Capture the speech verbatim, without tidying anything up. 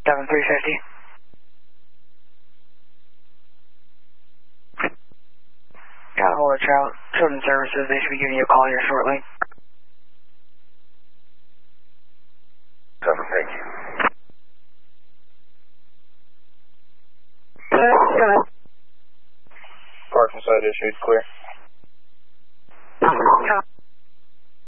seven three fifty. Got a hold of Child Children's Services. They should be giving you a call here shortly. seven, thank you. Parking side issued, clear.